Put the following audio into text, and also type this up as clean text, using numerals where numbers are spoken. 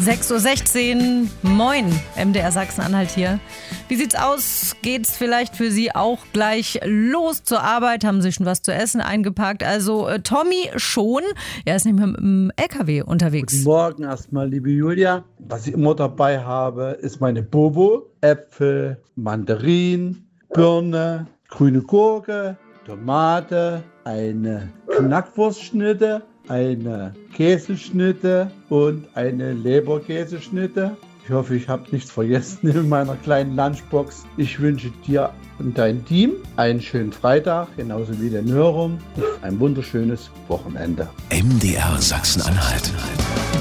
6:16 Uhr. Moin, MDR Sachsen-Anhalt hier. Wie sieht's aus? Geht's vielleicht für Sie auch gleich los zur Arbeit? Haben Sie schon was zu essen eingepackt? Also Tommy schon. Er ist nämlich mit dem LKW unterwegs. Guten Morgen erstmal, liebe Julia. Was ich immer dabei habe, ist meine Bobo. Äpfel, Mandarinen, Birne, grüne Gurke, Tomate, eine Knackwurstschnitte, eine Käseschnitte und eine Leberkäseschnitte. Ich hoffe, ich habe nichts vergessen in meiner kleinen Lunchbox. Ich wünsche dir und dein Team einen schönen Freitag, genauso wie den Hörern. Ein wunderschönes Wochenende. MDR Sachsen-Anhalt.